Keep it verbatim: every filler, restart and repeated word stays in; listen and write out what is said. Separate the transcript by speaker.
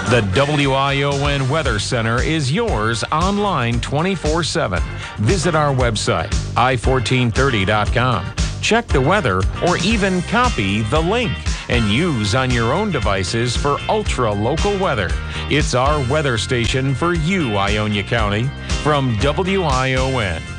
Speaker 1: The W I O N Weather Center is yours online twenty-four seven. Visit our website, i fourteen thirty dot com. Check the weather or even copy the link and use on your own devices for ultra-local weather. It's our weather station for you, Ionia County, from W I O N.